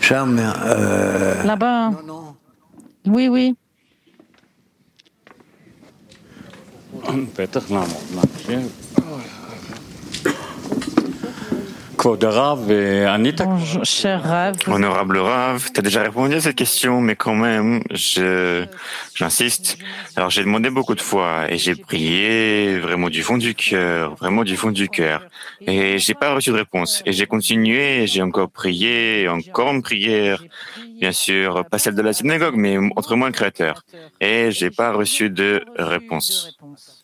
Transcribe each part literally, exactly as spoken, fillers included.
Là-bas. Oui, oui. Bonjour, cher Rav. Honorable Rav, tu as déjà répondu à cette question, mais quand même, je, j'insiste. Alors, j'ai demandé beaucoup de fois et j'ai prié vraiment du fond du cœur, vraiment du fond du cœur. Et j'ai pas reçu de réponse. Et j'ai continué, et j'ai encore prié, encore une prière. Bien sûr, pas celle de la synagogue, mais entre moi et le Créateur. Et j'ai pas reçu de réponse.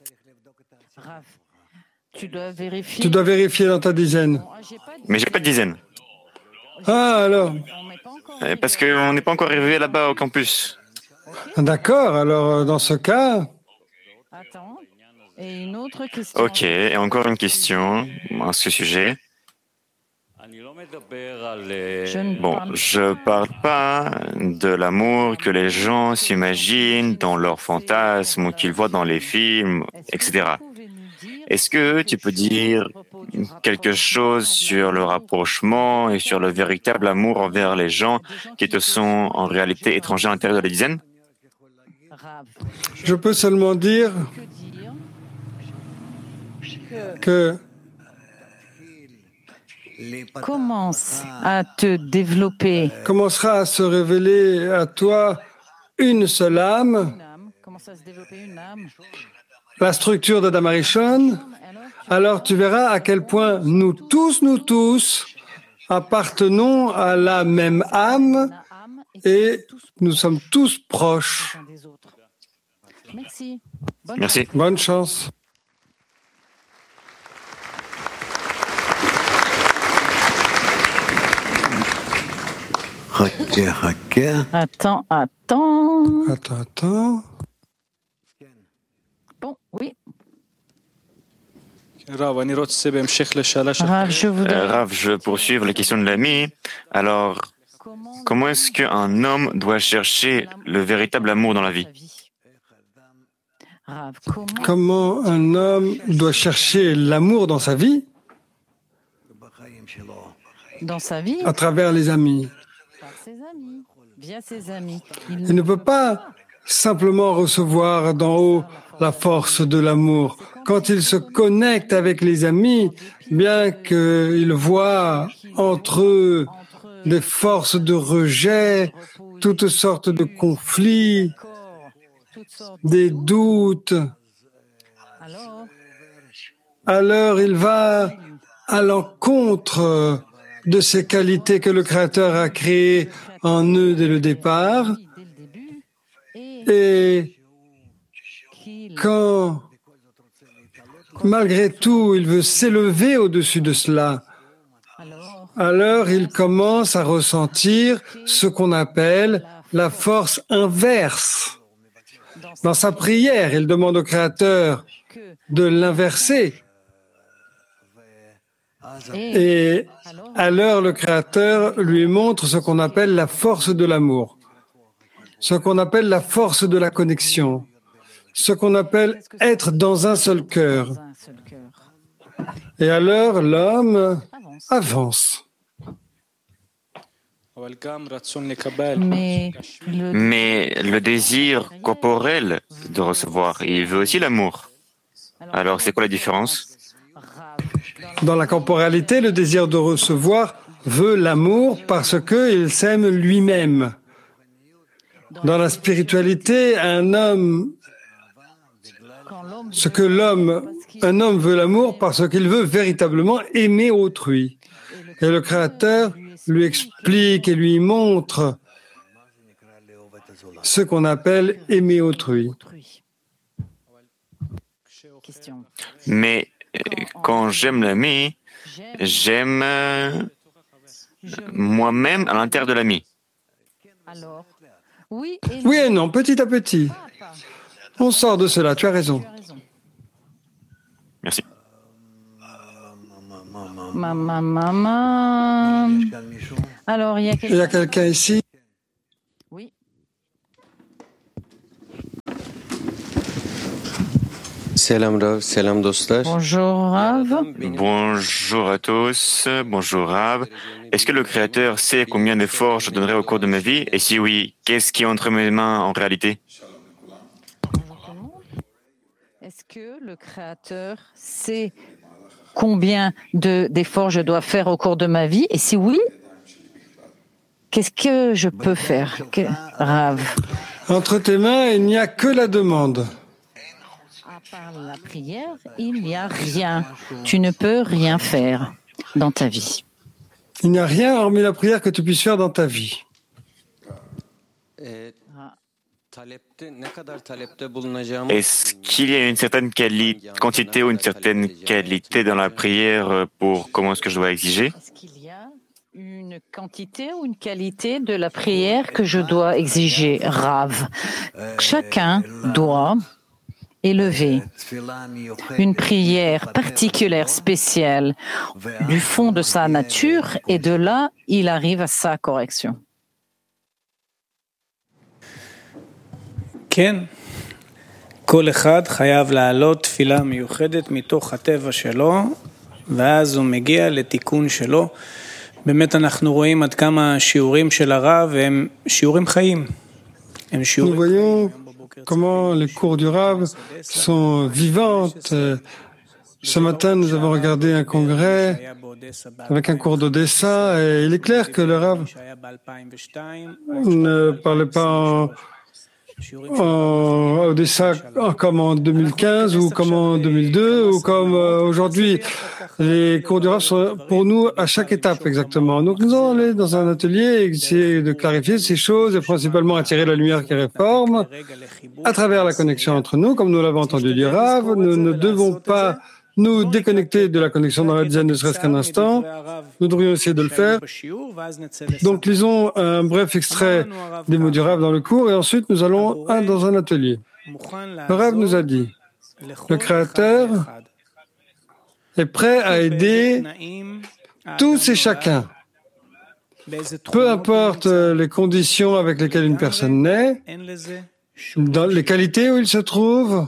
Tu dois vérifier. Tu dois vérifier dans ta dizaine. Mais j'ai pas de dizaine. Ah, alors. Parce qu'on n'est pas encore arrivé là-bas au campus. D'accord, alors dans ce cas. Attends. Et une autre question. Ok, et encore une question à ce sujet. Bon, je parle pas de l'amour que les gens s'imaginent dans leurs fantasmes ou qu'ils voient dans les films, et cetera. Est-ce que tu peux dire quelque chose sur le rapprochement et sur le véritable amour envers les gens qui te sont en réalité étrangers à l'intérieur de la dizaine? Je peux seulement dire que commence à te développer. Commencera à se révéler à toi une seule âme, la structure d'Adam Arishon. Alors tu verras à quel point nous tous, nous tous, appartenons à la même âme et nous sommes tous proches. Merci. Merci. Bonne chance. Attends, attends. Attends, attends. Bon, oui. Rav, je voudrais... Euh, Rav, je poursuis la question de l'ami. Alors, comment est-ce qu'un homme doit chercher le véritable amour dans la vie? Comment un homme doit chercher l'amour dans sa vie? Dans sa vie? À travers les amis. Par ses amis, via ses amis. Il, Il ne peut pas simplement recevoir d'en haut la force de l'amour. Quand il se connecte avec les amis, bien qu'il voit entre eux des forces de rejet, toutes sortes de conflits, des doutes, alors il va à l'encontre de ces qualités que le Créateur a créées en eux dès le départ. Et quand, malgré tout, il veut s'élever au-dessus de cela, alors il commence à ressentir ce qu'on appelle la force inverse. Dans sa prière, il demande au Créateur de l'inverser. Et alors le Créateur lui montre ce qu'on appelle la force de l'amour, ce qu'on appelle la force de la connexion, ce qu'on appelle être dans un seul cœur. Et alors l'homme avance. Mais le... Mais le désir corporel de recevoir, il veut aussi l'amour. Alors, c'est quoi la différence? Dans la corporalité, le désir de recevoir veut l'amour parce qu'il s'aime lui-même. Dans la spiritualité, un homme, ce que l'homme, un homme veut l'amour parce qu'il veut véritablement aimer autrui. Et le Créateur lui explique et lui montre ce qu'on appelle aimer autrui. Mais quand j'aime l'ami, j'aime moi-même à l'intérieur de l'ami. Oui et non, petit à petit. On sort de cela, tu as raison. Merci. Maman, maman. Alors, il y a quelqu'un, il y a quelqu'un ici. Oui. Bonjour Rav. Bonjour à tous, bonjour Rav. Est-ce que le Créateur sait combien d'efforts je donnerai au cours de ma vie? Et si oui, qu'est-ce qui est entre mes mains en réalité? Est-ce que le Créateur sait combien de, d'efforts je dois faire au cours de ma vie? Et si oui, qu'est-ce que je peux faire, que, Rav? Entre tes mains, il n'y a que la demande. À part la prière, il n'y a rien. Tu ne peux rien faire dans ta vie. Il n'y a rien hormis la prière que tu puisses faire dans ta vie. Est-ce qu'il y a une certaine quali- quantité ou une certaine qualité dans la prière pour comment est-ce que je dois exiger? Est-ce qu'il y a une quantité ou une qualité de la prière que je dois exiger, Rav? Chacun doit élever une prière particulière, spéciale, du fond de sa nature, et de là, il arrive à sa correction. כן, כל אחד חייב להעלות תפילה מיוחדת מתוך הטבע שלו, ואז הוא מגיע לתיקון שלו. באמת אנחנו רואים עד כמה השיעורים של הרב הם שיעורים חיים. הם שיעורים Nous voyons comment les cours du Rav sont vivantes. Ce matin, nous avons regardé un congrès avec un cours d'Odessa et il est clair que le Rav ne parlait pas en, en Odessa comme en deux mille quinze ou comme en deux mille deux ou comme aujourd'hui. Les cours du Rav sont pour nous à chaque étape exactement. Donc nous allons aller dans un atelier et essayer de clarifier ces choses et principalement attirer la lumière qui réforme à travers la connexion entre nous, comme nous l'avons entendu dire Rav. Nous ne devons pas nous déconnecter de la connexion dans la dizaine, ne serait-ce qu'un instant. Nous devrions essayer de le faire. Donc lisons un bref extrait des mots du Rav dans le cours et ensuite nous allons un dans un atelier. Le Rav nous a dit, le Créateur est prêt à aider tous et chacun. Peu importe les conditions avec lesquelles une personne naît, dans les qualités où il se trouve,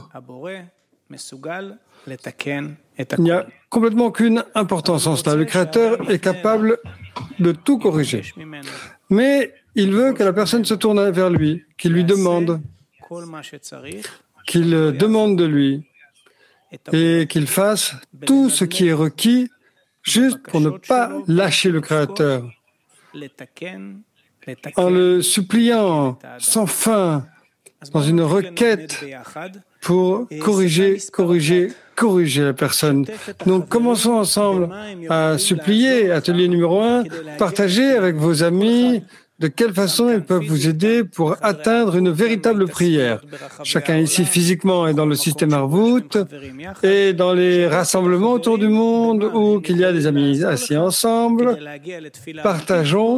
il n'y a complètement aucune importance en cela. Le Créateur est capable de tout corriger. Mais il veut que la personne se tourne vers lui, qu'il lui demande, qu'il demande de lui, et qu'il fasse tout ce qui est requis juste pour ne pas lâcher le Créateur, en le suppliant sans fin, dans une requête pour corriger, corriger, corriger la personne. Donc commençons ensemble à supplier. Atelier numéro un, partagez avec vos amis de quelle façon ils peuvent vous aider pour atteindre une véritable prière. Chacun ici physiquement est dans le système Arvout et dans les rassemblements autour du monde où qu'il y a des amis assis ensemble. Partageons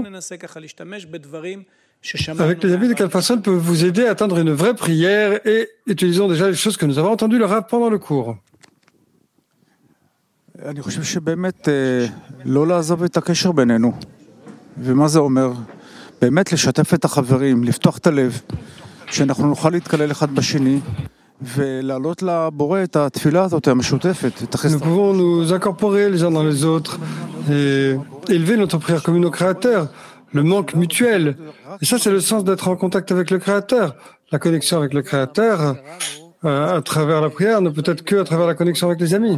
avec les amis de quelle façon ils peuvent vous aider à atteindre une vraie prière et utilisons déjà les choses que nous avons entendues le Rav pendant le cours. אני חושב שבאמת לא לעזוב את הקשר בינינו. ומה זה אומר? באמת לשתף את החברים, לפתוח את הלב, שאנחנו נוכל להתקלל אחד בשני, ולהעלות לבורא את התפילה הזאת המשותפת. Nous pouvons nous incorporer les uns dans les autres et élever notre prière commune au Créateur, le manque mutuel. Et ça, c'est le sens d'être en contact avec le Créateur. La connexion avec le Créateur, euh, à travers la prière, ne peut être que à travers la connexion avec les amis.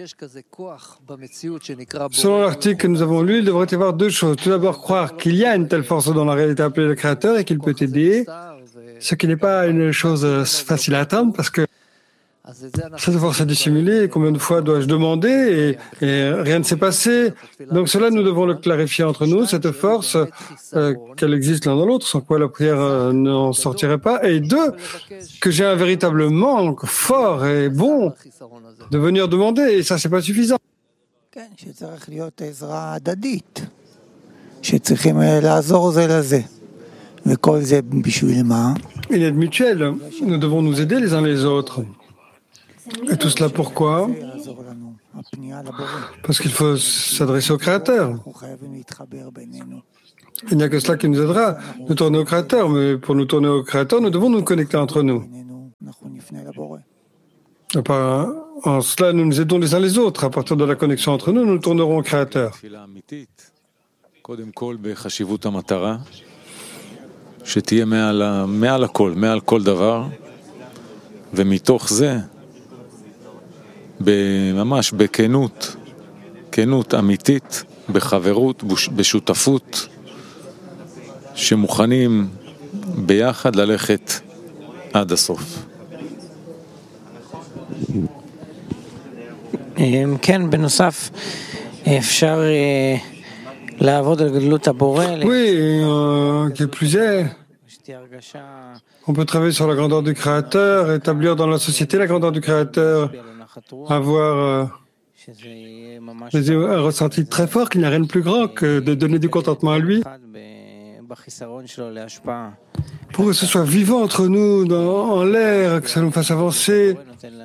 Selon l'article que nous avons lu, il devrait y avoir deux choses. Tout d'abord, croire qu'il y a une telle force dans la réalité appelée le Créateur et qu'il peut aider, ce qui n'est pas une chose facile à atteindre parce que cette force est dissimulée. Et combien de fois dois-je demander et, et rien ne s'est passé. Donc cela, nous devons le clarifier entre nous, cette force, euh, qu'elle existe l'un dans l'autre, sans quoi la prière euh, n'en sortirait pas. Et deux, que j'ai un véritable manque fort et bon de venir demander, et ça, c'est pas suffisant. Il est mutuel. Nous devons nous aider les uns les autres. Et tout cela pourquoi? Parce qu'il faut s'adresser au Créateur. Il n'y a que cela qui nous aidera, nous tourner au Créateur. Mais pour nous tourner au Créateur, nous devons nous connecter entre nous. En cela, nous nous aidons les uns les autres. À partir de la connexion entre nous, nous tournerons au Créateur. שתהיה מעל, מעל הכל, מעל כל דבר, ומתוך זה, ממש בכנות, כנות אמיתית, בחברות, בשותפות, שמוכנים ביחד ללכת עד הסוף. כן, בנוסף, אפשר לעבוד על גדלות הבורא. Oui, euh, qui plus est, on peut travailler sur la grandeur du Créateur, établir dans la société la grandeur du Créateur, avoir euh, un ressenti très fort qu'il n'y a rien de plus grand que de donner du contentement à lui, pour que ce soit vivant entre nous, dans, en l'air, que ça nous fasse avancer.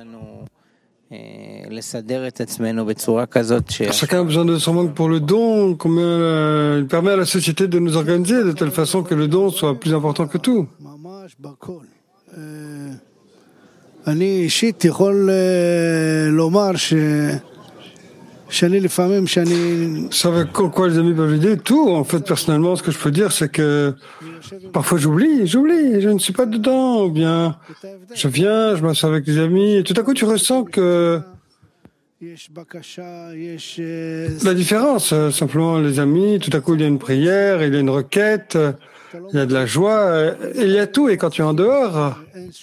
Chacun a besoin de son manque pour le don, combien euh, il permet à la société de nous organiser de telle façon que le don soit plus important que tout. Ça avec quoi les amis peuvent l'aider? Tout, en fait, personnellement, ce que je peux dire, c'est que parfois j'oublie, j'oublie, je ne suis pas dedans, ou bien je viens, je m'assois avec les amis, et tout à coup tu ressens que la différence, simplement les amis, tout à coup il y a une prière, il y a une requête, il y a de la joie, il y a tout, et quand tu es en dehors,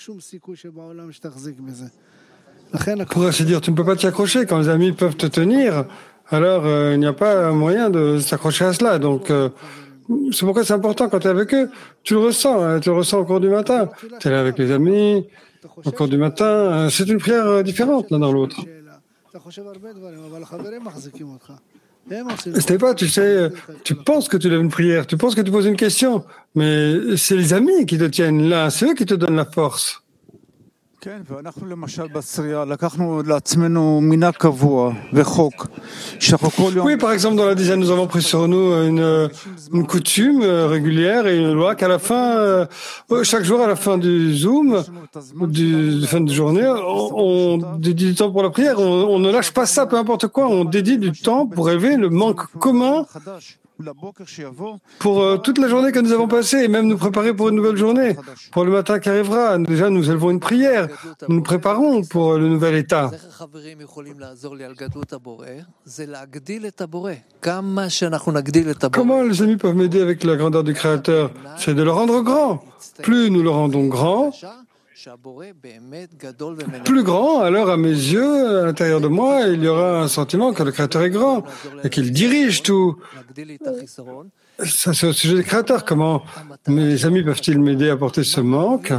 pour ainsi dire, tu ne peux pas t'y accrocher. Quand les amis peuvent te tenir, alors euh, il n'y a pas moyen de s'accrocher à cela. Donc, euh, c'est pourquoi c'est important quand tu es avec eux. Tu le ressens, hein, tu le ressens au cours du matin. Tu es là avec les amis, au cours du matin. C'est une prière euh, différente l'un dans l'autre. C'était pas, tu sais, tu penses que tu lèves une prière, tu penses que tu poses une question, mais c'est les amis qui te tiennent là, c'est eux qui te donnent la force. Oui, par exemple, dans la dizaine, nous avons pris sur nous une, une coutume régulière et une loi qu'à la fin, chaque jour à la fin du Zoom, du, de fin de journée, on, on dédie du temps pour la prière. On, on ne lâche pas ça, peu importe quoi. On dédie du temps pour élever le manque commun pour euh, toute la journée que nous avons passée et même nous préparer pour une nouvelle journée, pour le matin qui arrivera. Déjà, nous élevons une prière, nous nous préparons pour le nouvel état. Comment les amis peuvent m'aider avec la grandeur du Créateur? C'est de le rendre grand. Plus nous le rendons grand, plus grand, alors à mes yeux, à l'intérieur de moi, il y aura un sentiment que le Créateur est grand et qu'il dirige tout. Ça, c'est au sujet du Créateur. Comment mes amis peuvent-ils m'aider à porter ce manque?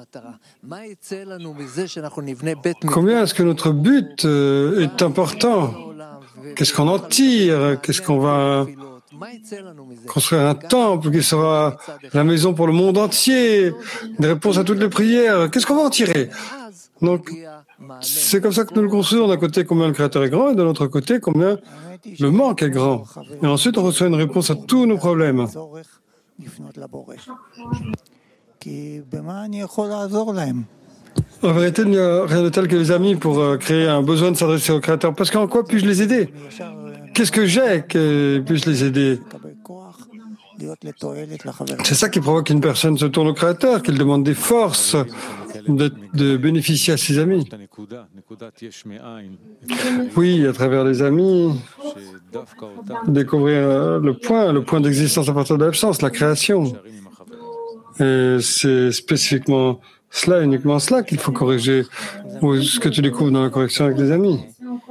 Combien est-ce que notre but est important? Qu'est-ce qu'on en tire? Qu'est-ce qu'on va construire un temple qui sera la maison pour le monde entier, une réponse à toutes les prières. Qu'est-ce qu'on va en tirer? Donc, c'est comme ça que nous le construisons. D'un côté, combien le Créateur est grand, et de l'autre côté, combien le manque est grand. Et ensuite, on reçoit une réponse à tous nos problèmes. En vérité, il n'y a rien de tel que les amis pour créer un besoin de s'adresser au Créateur. Parce qu'en quoi puis-je les aider? Qu'est-ce que j'ai que puisse les aider? C'est ça qui provoque qu'une personne se tourne au Créateur, qu'il demande des forces de, de bénéficier à ses amis. Oui, à travers les amis, découvrir le point, le point d'existence à partir de l'absence, la création. Et c'est spécifiquement cela, uniquement cela qu'il faut corriger, ou ce que tu découvres dans la correction avec les amis.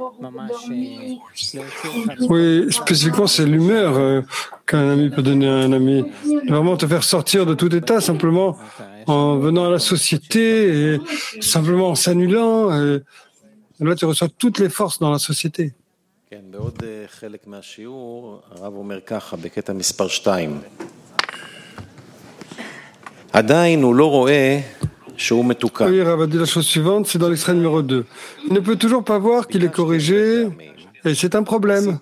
Oui, spécifiquement, c'est l'humeur euh, qu'un ami peut donner à un ami. Vraiment te faire sortir de tout état simplement en venant à la société et simplement en s'annulant. Et là, tu reçois toutes les forces dans la société. Oui, Rav a dit la chose suivante, c'est dans l'extrait numéro deux. Il ne peut toujours pas voir qu'il est corrigé, et c'est un problème.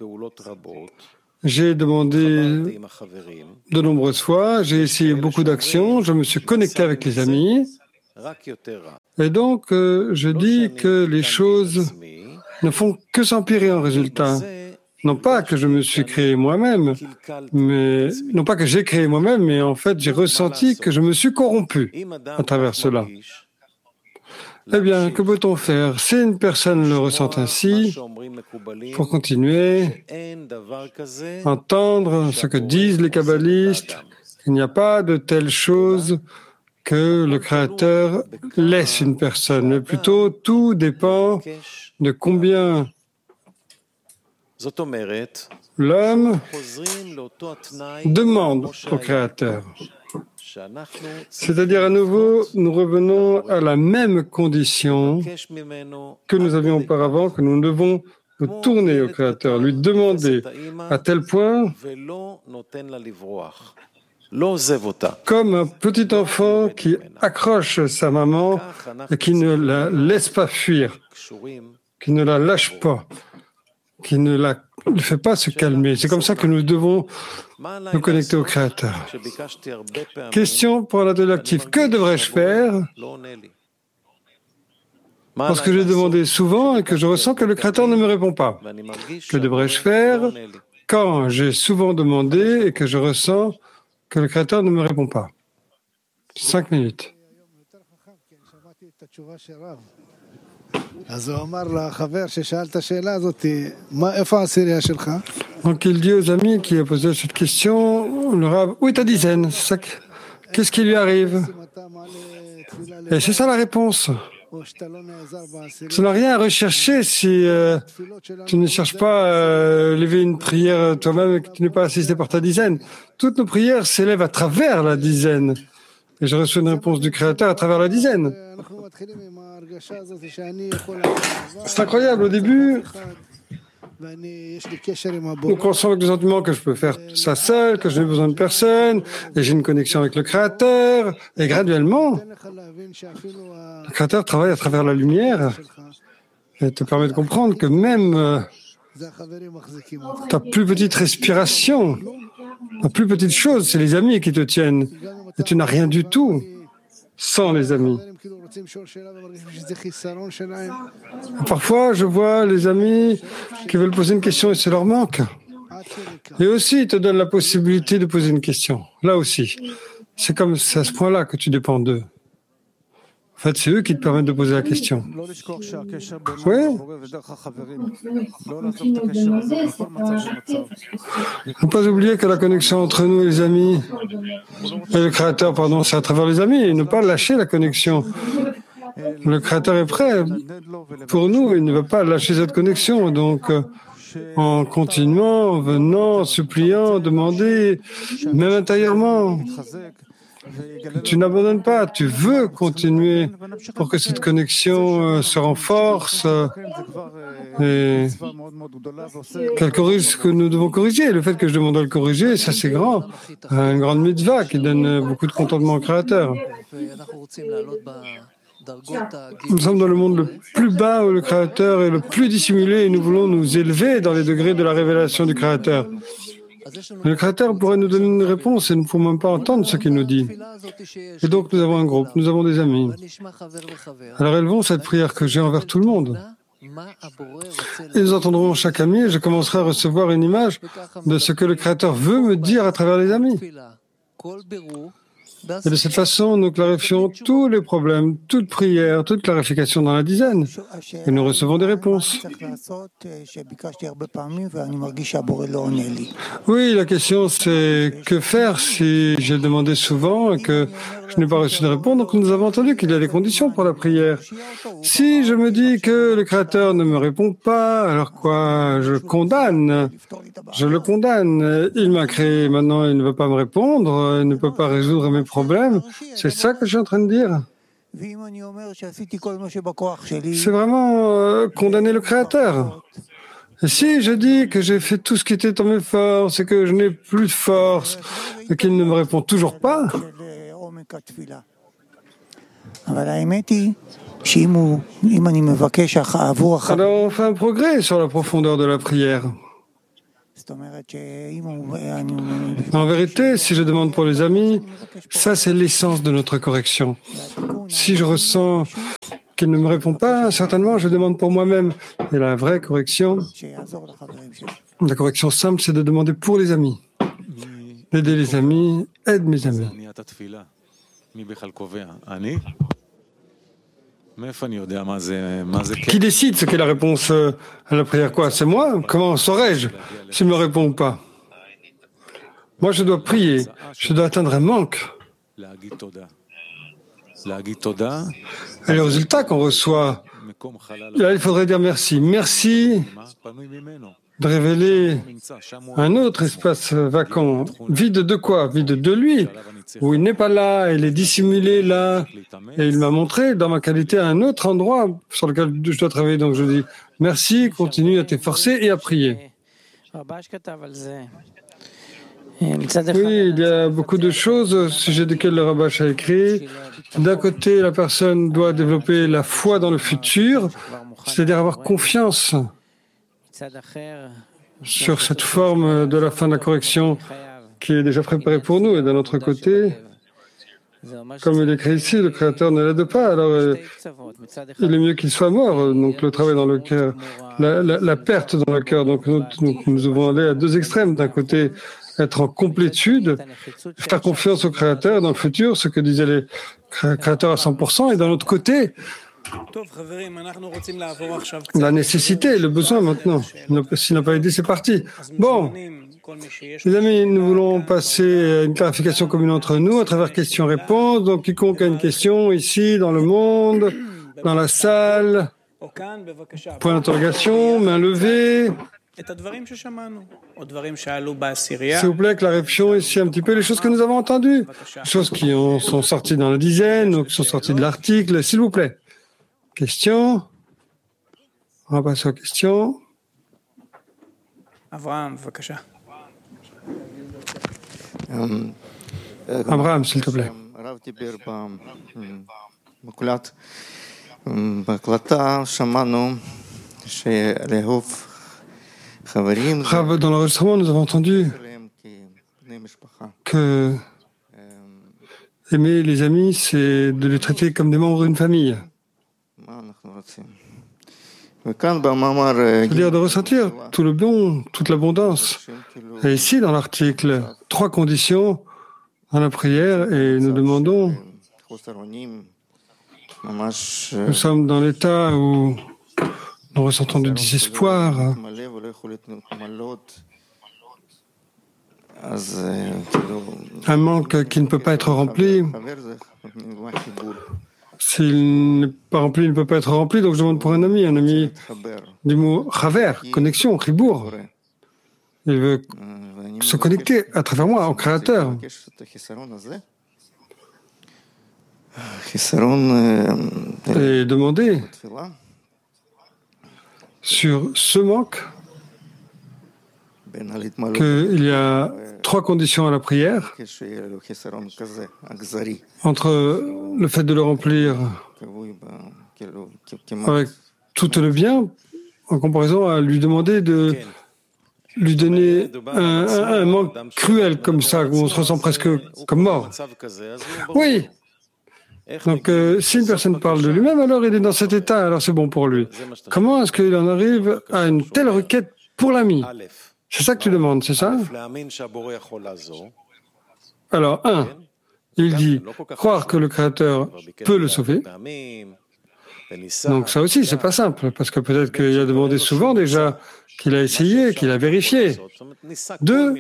J'ai demandé de nombreuses fois, j'ai essayé beaucoup d'actions, je me suis connecté avec les amis, Et donc, euh, je dis que les choses ne font que s'empirer en résultat. Non pas que je me suis créé moi-même, mais non pas que j'ai créé moi-même, mais en fait, j'ai ressenti que je me suis corrompu à travers cela. Eh bien, que peut-on faire? Si une personne le ressent ainsi, pour continuer, entendre ce que disent les kabbalistes, il n'y a pas de telle chose que le Créateur laisse une personne, mais plutôt tout dépend de combien l'homme demande au Créateur. C'est-à-dire, à nouveau, nous revenons à la même condition que nous avions auparavant, que nous devons nous tourner au Créateur, lui demander à tel point, comme un petit enfant qui accroche sa maman et qui ne la laisse pas fuir, qui ne la lâche pas, qui ne la ne fait pas se calmer. C'est comme ça que nous devons nous connecter au Créateur. Question pour l'atelier actif. Que devrais-je faire parce que j'ai demandé souvent et que je ressens que le Créateur ne me répond pas? Que devrais-je faire quand j'ai souvent demandé et que je ressens que le Créateur ne me répond pas? Cinq minutes. Donc il dit aux amis qui ont posé cette question, le Rav, où est ta dizaine? Qu'est-ce qui lui arrive? Et c'est ça la réponse. Tu n'as rien à rechercher si euh, tu ne cherches pas à euh, lever une prière toi-même et que tu n'es pas assisté par ta dizaine. Toutes nos prières s'élèvent à travers la dizaine. Et je reçois une réponse du Créateur à travers la dizaine. C'est incroyable. Au début, nous commençons avec le sentiment que je peux faire ça seul, que je n'ai besoin de personne, et j'ai une connexion avec le Créateur. Et graduellement, le Créateur travaille à travers la lumière et te permet de comprendre que même euh, ta plus petite respiration, la plus petite chose, c'est les amis qui te tiennent. Et tu n'as rien du tout sans les amis. Parfois, je vois les amis qui veulent poser une question et c'est leur manque. Et aussi, ils te donnent la possibilité de poser une question. Là aussi. C'est comme c'est à ce point-là que tu dépends d'eux. En fait, c'est eux qui te permettent de poser la question. Oui. Ne pas oublier que la connexion entre nous et les amis, et le Créateur, pardon, c'est à travers les amis, et ne pas lâcher la connexion. Le Créateur est prêt pour nous, il ne va pas lâcher cette connexion. Donc, en continuant, en venant, en suppliant, en demandant, même intérieurement, tu n'abandonnes pas, tu veux continuer pour que cette connexion se renforce et qu'elle corrige ce que nous devons corriger. Le fait que je demande à le corriger, ça c'est grand, une grande mitzvah qui donne beaucoup de contentement au Créateur. Nous sommes dans le monde le plus bas où le Créateur est le plus dissimulé et nous voulons nous élever dans les degrés de la révélation du Créateur. Le Créateur pourrait nous donner une réponse et nous ne pouvons même pas entendre ce qu'il nous dit. Et donc nous avons un groupe, nous avons des amis. Alors élevons cette prière que j'ai envers tout le monde. Et nous entendrons chaque ami et je commencerai à recevoir une image de ce que le Créateur veut me dire à travers les amis. Et de cette façon, nous clarifions tous les problèmes, toute prière, toute clarification dans la dizaine. Et nous recevons des réponses. Oui, la question c'est que faire si j'ai demandé souvent et que je n'ai pas reçu de réponse. Donc nous avons entendu qu'il y a des conditions pour la prière. Si je me dis que le Créateur ne me répond pas, alors quoi, je condamne. Je le condamne. Il m'a créé, maintenant il ne veut pas me répondre, il ne peut pas résoudre mes problèmes. C'est ça que je suis en train de dire. C'est vraiment euh, condamner le Créateur. Et si je dis que j'ai fait tout ce qui était en mes forces et que je n'ai plus de force et qu'il ne me répond toujours pas, alors on fait un progrès sur la profondeur de la prière. En vérité, si je demande pour les amis, ça c'est l'essence de notre correction. Si je ressens qu'il ne me répond pas, certainement, je demande pour moi-même. Et la vraie correction, la correction simple, c'est de demander pour les amis. Aider les amis, aide mes amis. Qui décide ce qu'est la réponse à la prière? Quoi? C'est moi? Comment saurais-je s'il ne me répond ou pas? Moi, je dois prier. Je dois atteindre un manque. Et le résultat qu'on reçoit, là, il faudrait dire merci. Merci de révéler un autre espace vacant, vide de quoi? Vide de lui, où il n'est pas là, il est dissimulé là, et il m'a montré dans ma qualité un autre endroit sur lequel je dois travailler. Donc je dis merci, continue à t'efforcer et à prier. Oui, il y a beaucoup de choses au sujet desquelles le Rabash a écrit. D'un côté, la personne doit développer la foi dans le futur, c'est-à-dire avoir confiance sur cette forme de la fin de la correction qui est déjà préparée pour nous. Et d'un autre côté, comme il est écrit ici, le Créateur ne l'aide pas, alors euh, il est mieux qu'il soit mort. Donc le travail dans le cœur, la, la, la perte dans le cœur. Donc nous, nous, nous devons aller à deux extrêmes. D'un côté, être en complétude, faire confiance au Créateur dans le futur, ce que disaient les créateurs à cent pour cent, et d'un autre côté, la nécessité, le besoin maintenant. S'il n'a pas aidé, c'est parti. Bon, les amis, nous voulons passer à une clarification commune entre nous à travers questions-réponses. Donc, quiconque a une question ici, dans le monde, dans la salle, point d'interrogation, main levée. S'il vous plaît, clarifions ici un petit peu les choses que nous avons entendues. Les choses qui ont, sont sorties dans la dizaine, ou qui sont sorties de l'article, s'il vous plaît. Question. On va passer aux questions. Abraham, bevakasha. Abraham, s'il te plaît. Rav, dans l'enregistrement, nous avons entendu que aimer les amis, c'est de les traiter comme des membres d'une famille. C'est-à-dire de ressentir tout le bon, toute l'abondance. Et ici, dans l'article, trois conditions dans la prière, et nous demandons, nous sommes dans l'état où nous ressentons du désespoir, un manque qui ne peut pas être rempli. S'il n'est pas rempli, il ne peut pas être rempli, donc je demande pour un ami, un ami du mot chaver, connexion, chibour. Il veut se connecter à travers moi, au Créateur. Et demander sur ce manque qu'il y a trois conditions à la prière, entre le fait de le remplir avec tout le bien, en comparaison à lui demander de lui donner un, un, un manque cruel comme ça, où on se ressent presque comme mort. Oui. Donc, euh, si une personne parle de lui-même, alors il est dans cet état, alors c'est bon pour lui. Comment est-ce qu'il en arrive à une telle requête pour l'ami? C'est ça que tu demandes, c'est ça? Alors, un, il dit croire que le Créateur peut le sauver. Donc ça aussi, c'est pas simple, parce que peut-être qu'il a demandé souvent déjà, qu'il a essayé, qu'il a vérifié. Deux,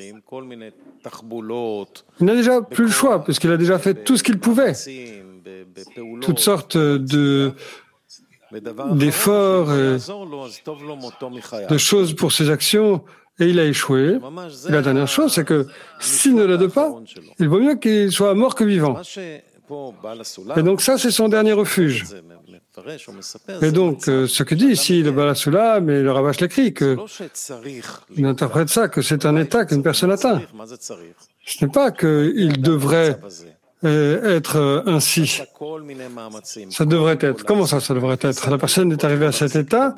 il n'a déjà plus le choix, parce qu'il a déjà fait tout ce qu'il pouvait. Toutes sortes de d'efforts, et de choses pour ses actions, et il a échoué. Et la dernière chose, c'est que s'il ne l'aide pas, il vaut mieux qu'il soit mort que vivant. Et donc ça, c'est son dernier refuge. Et donc, euh, ce que dit ici le Baal HaSulam, mais le Rabash l'écrit, que il interprète ça, que c'est un état qu'une personne atteint. Ce n'est pas qu'il devrait euh, être euh, ainsi. Ça devrait être. Comment ça, ça devrait être? La personne est arrivée à cet état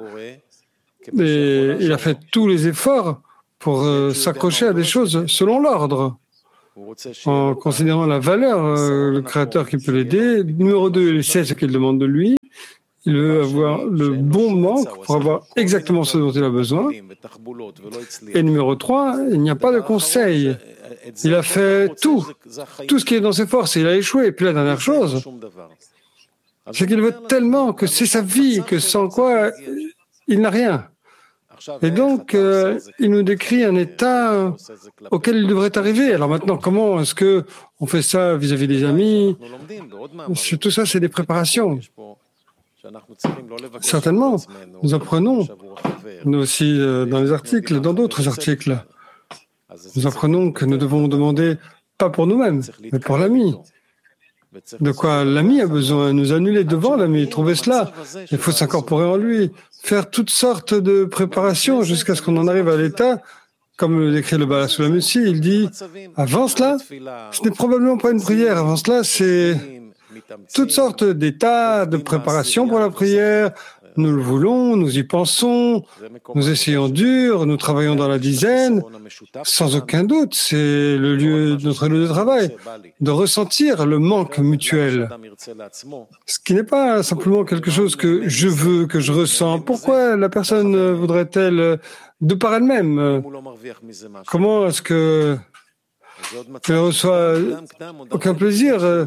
et il a fait tous les efforts pour euh, s'accrocher à des choses selon l'ordre. en considérant la valeur, euh, le Créateur qui peut l'aider. Numéro deux, il sait ce qu'il demande de lui. Il veut avoir le bon manque pour avoir exactement ce dont il a besoin. Et numéro trois, il n'y a pas de conseil. Il a fait tout, tout ce qui est dans ses forces, et il a échoué. Et puis la dernière chose, c'est qu'il veut tellement que c'est sa vie, que sans quoi il n'a rien. Et donc, euh, il nous décrit un état auquel il devrait arriver. Alors maintenant, comment est-ce que on fait ça vis-à-vis des amis? Tout ça, c'est des préparations. Certainement, nous apprenons, nous aussi euh, dans les articles, dans d'autres articles, nous apprenons que nous devons demander, pas pour nous-mêmes, mais pour l'ami. De quoi l'ami a besoin, nous annuler devant l'ami, trouver cela, il faut s'incorporer en lui, faire toutes sortes de préparations jusqu'à ce qu'on en arrive à l'état, comme le décrit le Baal HaSulam ici, il dit, avant cela, ce n'est probablement pas une prière, avant cela, c'est toutes sortes d'états de préparation pour la prière. Nous le voulons, nous y pensons, nous essayons dur, nous travaillons dans la dizaine. Sans aucun doute, c'est le lieu, notre lieu de travail, de ressentir le manque mutuel. Ce qui n'est pas simplement quelque chose que je veux, que je ressens. Pourquoi la personne voudrait-elle de par elle-même? Comment est-ce que elle ne reçoit aucun plaisir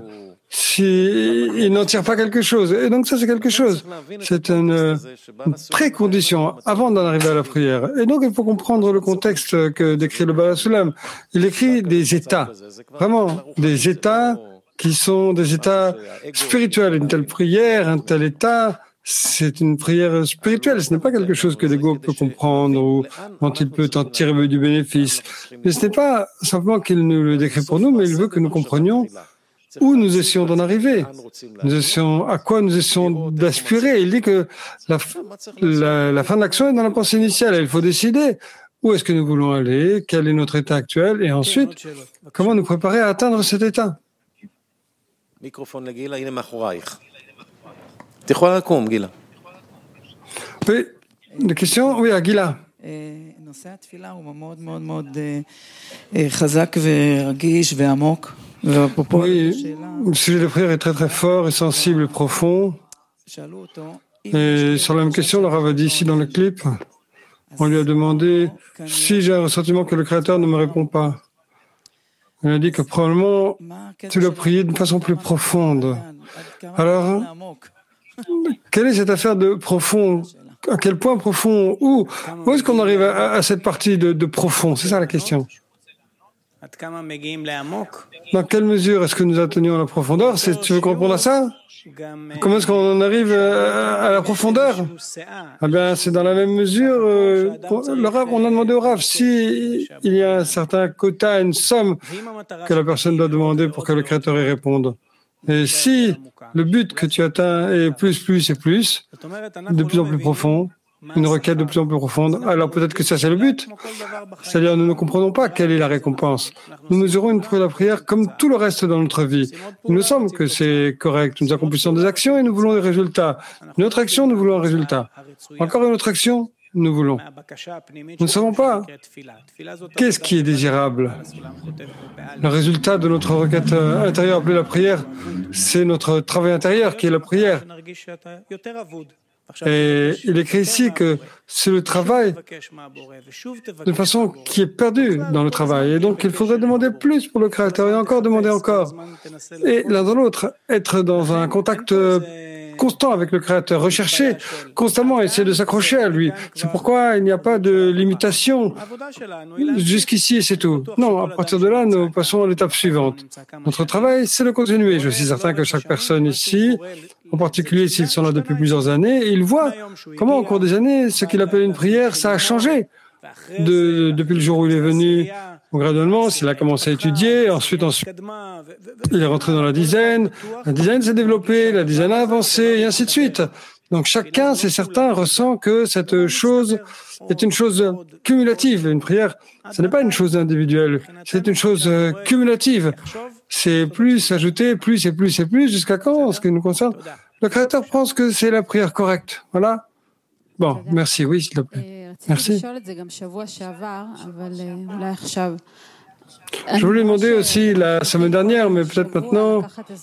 s'il n'en tire pas quelque chose? Et donc ça, c'est quelque chose. C'est une, une précondition avant d'en arriver à la prière. Et donc, il faut comprendre le contexte que décrit le Baal HaSulam. Il écrit des états, vraiment, des états qui sont des états spirituels. Une telle prière, un tel état, c'est une prière spirituelle. Ce n'est pas quelque chose que l'ego peut comprendre ou dont il peut en tirer du bénéfice. Mais ce n'est pas simplement qu'il nous le décrit pour nous, mais il veut que nous comprenions où nous essayons d'en arriver, nous essayons, à quoi nous essayons d'aspirer. Il dit que la, la, la fin de l'action est dans la pensée initiale. Il faut décider où est-ce que nous voulons aller, quel est notre état actuel, et ensuite, comment nous préparer à atteindre cet état. Oui, des questions? Oui, à Gila. Oui, le sujet de prière est très très fort et sensible et profond. Et sur la même question, le Rav a dit ici dans le clip, on lui a demandé si j'ai un ressentiment que le Créateur ne me répond pas. Il a dit que probablement tu l'as prié d'une façon plus profonde. Alors, quelle est cette affaire de profond? À quel point profond? Où, où est-ce qu'on arrive à, à cette partie de, de profond? C'est ça la question. Dans quelle mesure est-ce que nous atteignons la profondeur? C'est, tu veux comprendre à ça? Comment est-ce qu'on en arrive à, à la profondeur? Eh bien, c'est dans la même mesure. Euh, le Rav, on a demandé au Rav si il y a un certain quota, une somme que la personne doit demander pour que le Créateur y réponde. Et si le but que tu atteins est plus, plus et plus, de plus en plus profond, une requête de plus en plus profonde, alors peut-être que ça c'est le but. C'est-à-dire nous ne comprenons pas quelle est la récompense. Nous mesurons une la prière comme tout le reste dans notre vie. Il nous semble que c'est correct. Nous accomplissons des actions et nous voulons des résultats. Une autre action, nous voulons un résultat. Encore une autre action, nous voulons. Nous ne savons pas qu'est-ce qui est désirable. Le résultat de notre requête intérieure appelée la prière, c'est notre travail intérieur qui est la prière. Et il écrit ici que c'est le travail de façon qui est perdue dans le travail. Et donc, il faudrait demander plus pour le Créateur et encore demander encore. Et l'un dans l'autre, être dans un contact constant avec le Créateur, rechercher constamment, essayer de s'accrocher à lui. C'est pourquoi il n'y a pas de limitation jusqu'ici et c'est tout. Non, à partir de là, nous passons à l'étape suivante. Notre travail, c'est de continuer. Je suis certain que chaque personne ici, en particulier s'ils sont là depuis plusieurs années, ils voient comment au cours des années, ce qu'il appelle une prière, ça a changé de, depuis le jour où il est venu graduellement, s'il a commencé à étudier, ensuite, ensuite, il est rentré dans la dizaine, la dizaine s'est développée, la dizaine a avancé, et ainsi de suite. Donc chacun, c'est certain, ressent que cette chose est une chose cumulative. Une prière, ce n'est pas une chose individuelle, c'est une chose cumulative. C'est plus ajouté, plus et plus et plus, jusqu'à quand, en ce qui nous concerne, le Créateur pense que c'est la prière correcte. Voilà. Bon, merci, oui, s'il te plaît. Merci. Je voulais demander aussi la semaine dernière, mais peut-être maintenant,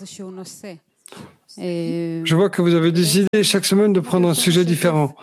je vois que vous avez décidé chaque semaine de prendre un sujet différent.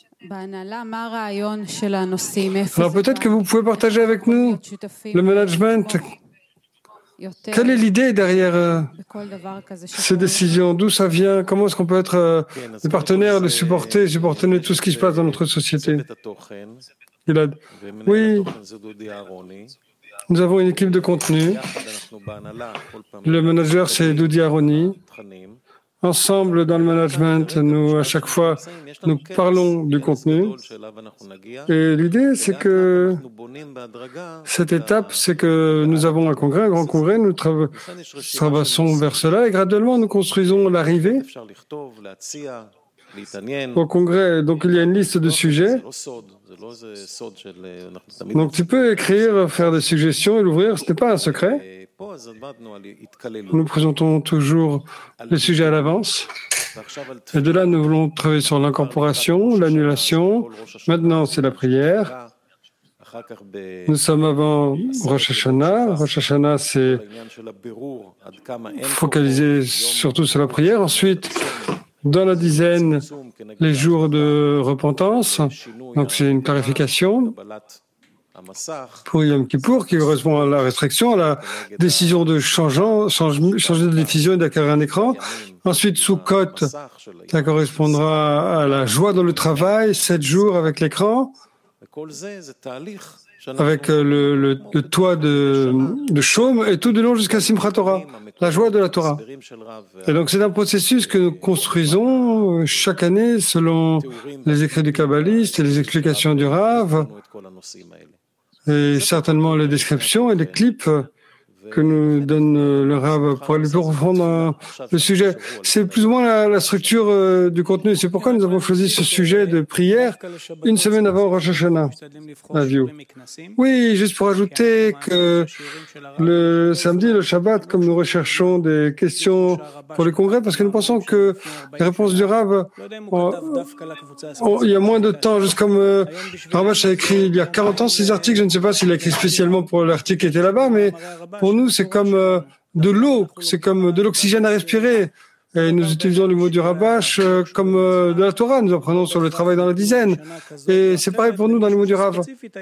Alors peut-être que vous pouvez partager avec nous le management. Quelle est l'idée derrière euh, ces décisions? D'où ça vient? Comment est-ce qu'on peut être euh, des partenaires, de supporter, supporter tout ce qui se passe dans notre société? Gilad. Oui, nous avons une équipe de contenu. Le manager, c'est Doudi Aroni. Ensemble, dans le management, nous, à chaque fois, nous parlons du contenu. Et l'idée, c'est que cette étape, c'est que nous avons un congrès, un grand congrès, nous tra- traversons vers cela et graduellement, nous construisons l'arrivée au congrès. Donc, il y a une liste de sujets. Donc, tu peux écrire, faire des suggestions et l'ouvrir. Ce n'est pas un secret. Nous présentons toujours les sujets à l'avance. Et de là, nous voulons travailler sur l'incorporation, l'annulation. Maintenant, c'est la prière. Nous sommes avant Rosh Hashanah. Rosh Hashanah, c'est focalisé surtout sur la prière. Ensuite, dans la dizaine, les jours de repentance. Donc, c'est une clarification pour Yom Kippour qui correspond à la restriction, à la décision de changeant, change, changer de diffusion et d'acquérir un écran. Ensuite, Sukkot, ça correspondra à la joie dans le travail, sept jours avec l'écran, avec le, le, le toit de, de chaume et tout du long jusqu'à Simchat Torah, la joie de la Torah. Et donc c'est un processus que nous construisons chaque année selon les écrits du kabbaliste et les explications du Rav, et certainement les descriptions et les clips que nous donne le Rav pour aller plus profond dans le sujet. C'est plus ou moins la, la structure euh, du contenu. C'est pourquoi nous avons choisi ce sujet de prière une semaine avant Rosh Hashanah. Oui, juste pour ajouter que le samedi et le Shabbat, comme nous recherchons des questions pour les congrès, parce que nous pensons que les réponses du Rav, oh, oh, il y a moins de temps, juste comme euh, Ravash a écrit il y a quarante ans ces articles, je ne sais pas s'il a écrit spécialement pour l'article qui était là-bas, mais pour nous, c'est comme euh, de l'eau, c'est comme de l'oxygène à respirer. Et nous utilisons le mot du Rabash euh, comme euh, de la Torah. Nous apprenons sur le travail dans la dizaine. Et c'est pareil pour nous dans le mot du Rav.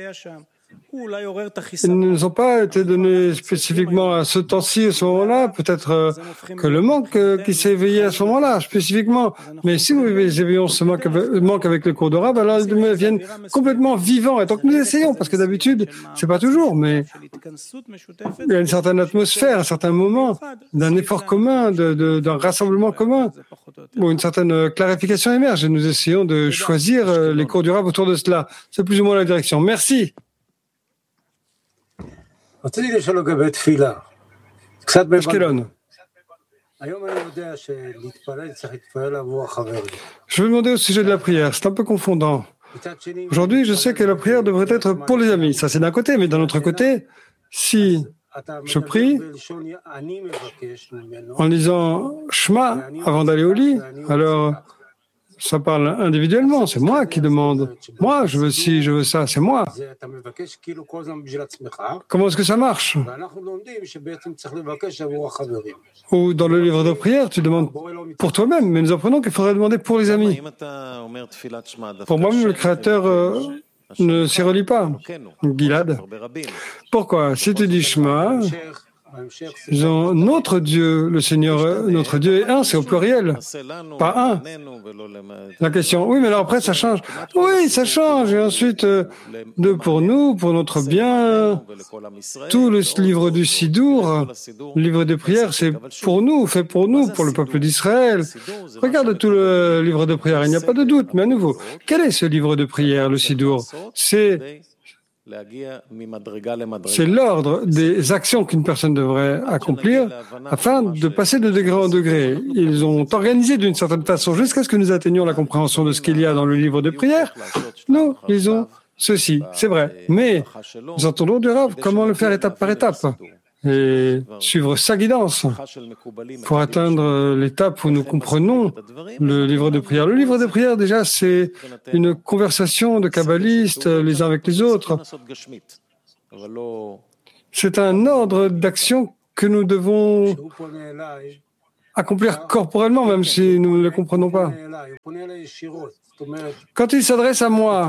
Ils ne nous ont pas été donnés spécifiquement à ce temps-ci, à ce moment-là. Peut-être euh, que le manque euh, qui s'est éveillé à ce moment-là, spécifiquement. Mais si nous éveillons ce manque avec, manque avec les cours de Rav, alors ils deviennent complètement vivants. Et donc nous essayons, parce que d'habitude, c'est pas toujours, mais il y a une certaine atmosphère, un certain moment d'un effort commun, de, de, d'un rassemblement commun, où une certaine clarification émerge. Et nous essayons de choisir euh, les cours du Rav autour de cela. C'est plus ou moins la direction. Merci. Ashkelon. Je veux demander au sujet de la prière. C'est un peu confondant. Aujourd'hui, je sais que la prière devrait être pour les amis. Ça, c'est d'un côté. Mais d'un autre côté, si je prie en lisant Shema avant d'aller au lit, alors ça parle individuellement, c'est moi qui demande. Moi, je veux ci, je veux ça, c'est moi. Comment est-ce que ça marche? Ou dans le livre de prière, tu demandes pour toi-même, mais nous apprenons qu'il faudrait demander pour les amis. Pour moi-même, le Créateur euh, ne s'y relie pas. Gilad. Pourquoi? Si tu dis Shema, ils ont notre Dieu, le Seigneur, notre Dieu est un, c'est au pluriel, pas un. La question, oui, mais alors après ça change. Oui, ça change. Et ensuite, euh, deux pour nous, pour notre bien. Tout le livre du Sidour, le livre de prière, c'est pour nous, fait pour nous, pour le peuple d'Israël. Regarde tout le livre de prière, il n'y a pas de doute. Mais à nouveau, quel est ce livre de prière, le Sidour? C'est C'est l'ordre des actions qu'une personne devrait accomplir afin de passer de degré en degré. Ils ont organisé d'une certaine façon jusqu'à ce que nous atteignions la compréhension de ce qu'il y a dans le livre de prière. Nous lisons ceci, c'est vrai. Mais nous entendons du Rav comment le faire étape par étape et suivre sa guidance pour atteindre l'étape où nous comprenons le livre de prière. Le livre de prière, déjà, c'est une conversation de kabbalistes les uns avec les autres. C'est un ordre d'action que nous devons accomplir corporellement, même si nous ne le comprenons pas. Quand il s'adresse à moi,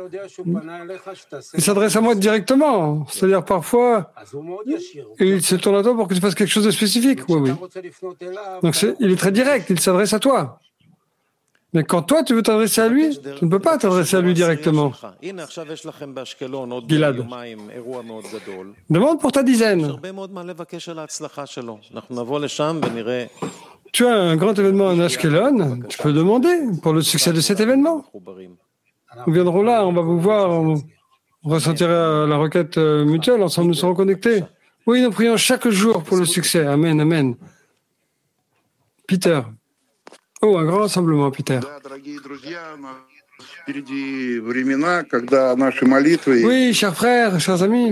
il s'adresse à moi directement. C'est-à-dire parfois, il se tourne à toi pour que tu fasses quelque chose de spécifique. Oui, oui. Donc c'est, il est très direct, il s'adresse à toi. Mais quand toi, tu veux t'adresser à lui, tu ne peux pas t'adresser à lui directement. Gilad. Demande pour ta dizaine. Tu as un grand événement en Ashkelon, tu peux demander pour le succès de cet événement. Nous viendrons là, on va vous voir, on ressentira la requête mutuelle, ensemble nous serons connectés. Oui, nous prions chaque jour pour le succès. Amen, amen. Peter. Oh, un grand rassemblement, Peter. Oui, chers frères, chers amis.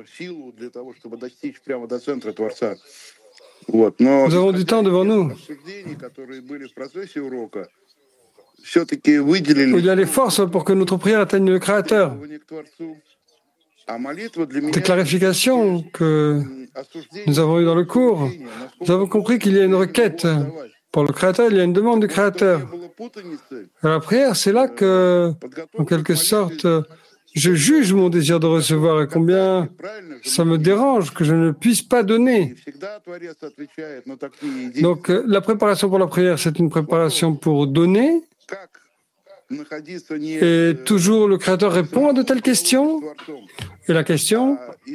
Nous avons du temps devant nous. Il y a les forces pour que notre prière atteigne le Créateur. Des clarifications que nous avons eues dans le cours, nous avons compris qu'il y a une requête. Pour le Créateur, il y a une demande du Créateur. À la prière, c'est là que, en quelque sorte, je juge mon désir de recevoir et combien ça me dérange que je ne puisse pas donner. Donc, la préparation pour la prière, c'est une préparation pour donner. Et toujours, le Créateur répond à de telles questions. Et la question,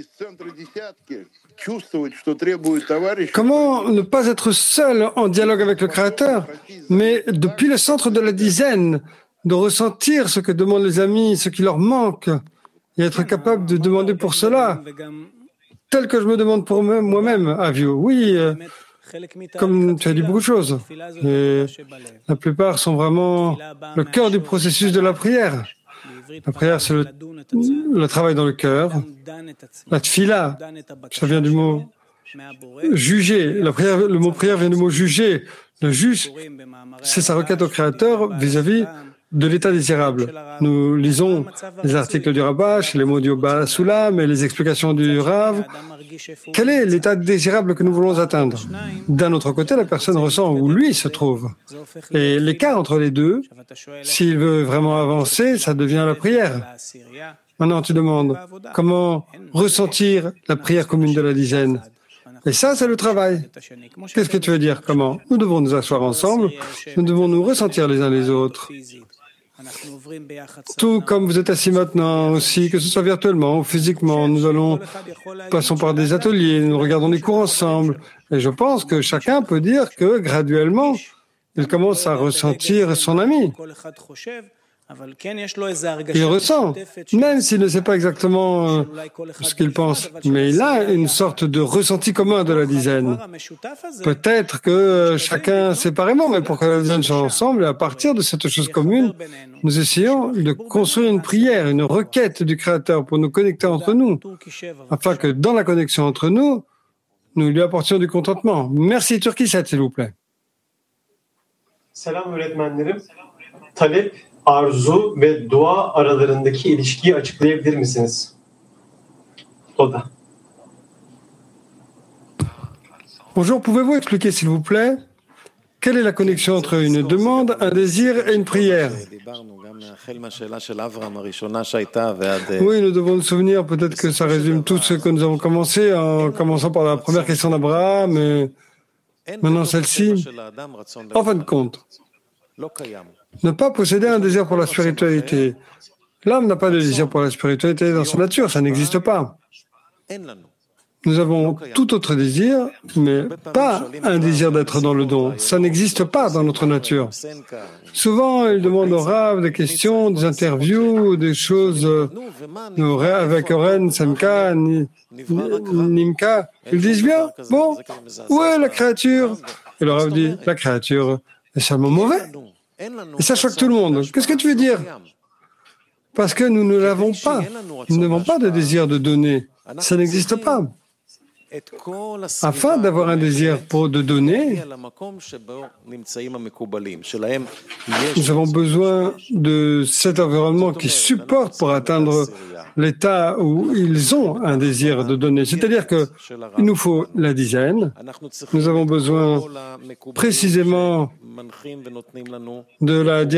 comment ne pas être seul en dialogue avec le Créateur, mais depuis le centre de la dizaine, de ressentir ce que demandent les amis, ce qui leur manque, et être capable de demander pour cela, tel que je me demande pour moi-même, Avio. Oui, euh, comme tu as dit beaucoup de choses. Et la plupart sont vraiment le cœur du processus de la prière. La prière, c'est le, le travail dans le cœur. La tfila, ça vient du mot juger. La prière, le mot prière vient du mot juger. Le juge, c'est sa requête au Créateur vis-à-vis de l'état désirable. Nous lisons les articles du Rabash, les mots du Baal Sulam et les explications du Rav. Quel est l'état désirable que nous voulons atteindre? D'un autre côté, la personne ressent où lui se trouve. Et l'écart entre les deux, s'il veut vraiment avancer, ça devient la prière. Maintenant, tu demandes comment ressentir la prière commune de la dizaine. Et ça, c'est le travail. Qu'est-ce que tu veux dire? Comment? Nous devons nous asseoir ensemble, nous devons nous ressentir les uns les autres. Tout comme vous êtes assis maintenant aussi, que ce soit virtuellement ou physiquement, nous allons, passons par des ateliers, nous regardons des cours ensemble. Et je pense que chacun peut dire que graduellement, il commence à ressentir son ami. Il ressent, même s'il ne sait pas exactement euh, ce qu'il pense, mais il a une sorte de ressenti commun de la dizaine. Peut-être que euh, chacun séparément, mais pour que la dizaine soit ensemble, et à partir de cette chose commune, nous essayons de construire une prière, une requête du Créateur pour nous connecter entre nous, afin que dans la connexion entre nous, nous lui apportions du contentement. Merci Turquie sept, s'il vous plaît. Selam öğretmenlerim. Talep, arzu ve dua aralarındaki ilişkiyi açıklayabilir misiniz? Toda. Bonjour, pouvez-vous expliquer, s'il vous plaît, quelle est la connexion entre une demande, un désir et une prière? Oui, nous devons nous souvenir, peut-être que ça résume tout ce que nous avons commencé, en commençant par la première question d'Abraham, et maintenant celle-ci. En fin de compte, ne pas posséder un désir pour la spiritualité. L'homme n'a pas de désir pour la spiritualité dans sa nature, ça n'existe pas. Nous avons tout autre désir, mais pas un désir d'être dans le don. Ça n'existe pas dans notre nature. Souvent, ils demandent au Rav des questions, des interviews, des choses euh, avec Oren, Semka, Nimka. Ils disent bien, bon, où est la créature? Et le Rav dit, la créature est seulement mauvais. Et ça choque tout le monde. Qu'est-ce que tu veux dire? Parce que nous ne l'avons pas. Nous n'avons pas de désir de donner. Ça n'existe pas. Afin d'avoir un désir pour de donner, nous avons besoin de cet environnement qui supporte pour atteindre l'état où ils ont un désir de donner. C'est-à-dire qu'il nous faut la dizaine. Nous avons besoin précisément de la